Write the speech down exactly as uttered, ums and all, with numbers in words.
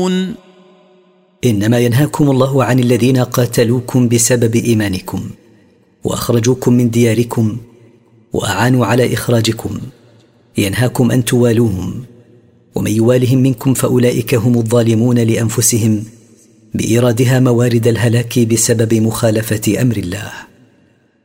إنما ينهاكم الله عن الذين قاتلوكم بسبب إيمانكم وأخرجوكم من دياركم وأعانوا على إخراجكم، ينهاكم أن توالوهم، ومن يوالهم منكم فأولئك هم الظالمون لأنفسهم بإيرادها موارد الهلاك بسبب مخالفة أمر الله.